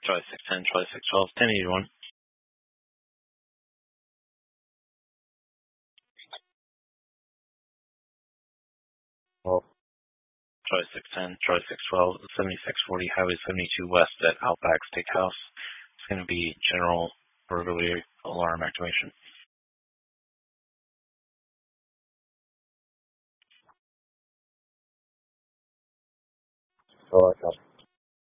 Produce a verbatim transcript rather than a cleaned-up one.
Charlie six ten, Charlie six twelve, ten eighty-one. Oh, Charlie six ten, Charlie six twelve, seventy-six forty Highway seventy-two West at Outback Steakhouse. It's going to be general burglary alarm activation. oh, I got it.